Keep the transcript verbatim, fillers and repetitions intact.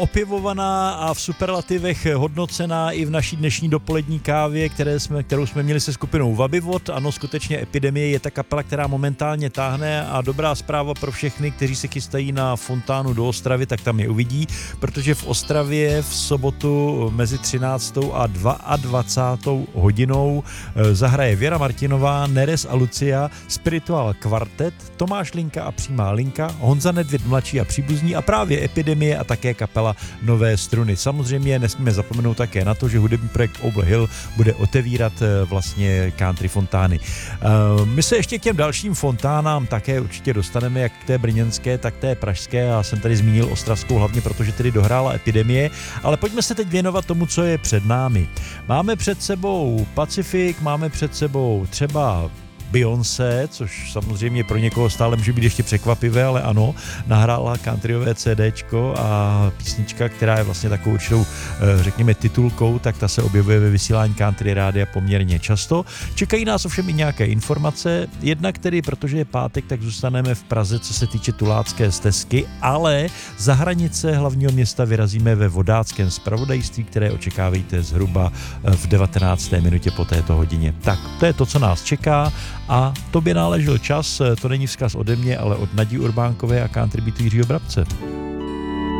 opěvovaná a v superlativech hodnocená i v naší dnešní dopolední kávě, které jsme, kterou jsme měli se skupinou Vabivod. Ano, skutečně Epidemie je ta kapela, která momentálně táhne a dobrá zpráva pro všechny, kteří se chystají na fontánu do Ostravy, tak tam je uvidí, protože v Ostravě v sobotu mezi třináctou a dvacátou druhou hodinou zahraje Věra Martinová, Neres a Lucia, Spiritual Quartet, Tomáš Linka a Přímá linka, Honza Nedvěd mladší a příbuzní a právě Epidemie a také kapela Nové struny. Samozřejmě nesmíme zapomenout také na to, že hudební projekt Oble Hill bude otevírat vlastně country fontány. My se ještě k těm dalším fontánám také určitě dostaneme, jak k té brněnské, tak té pražské. Já jsem tady zmínil ostravskou hlavně, protože tedy dohrála Epidemie, ale pojďme se teď věnovat tomu, co je před námi. Máme před sebou Pacifik, máme před sebou třeba Beyoncé, což samozřejmě pro někoho stále může být ještě překvapivé, ale ano, nahrála countryové CDčko a písnička, která je vlastně takovou určitou, řekněme, titulkou, tak ta se objevuje ve vysílání country rádia poměrně často. Čekají nás ovšem i nějaké informace, jednak tedy, protože je pátek, tak zůstaneme v Praze, co se týče Tulácké stezky, ale za hranice hlavního města vyrazíme ve vodáckém zpravodajství, které očekávejte zhruba v devatenácté minutě po této hodině. Tak, to je to, co nás čeká. A tobě náležel čas, to není vzkaz ode mě, ale od Nadí Urbánkové a country beatu Jiřího Brabce.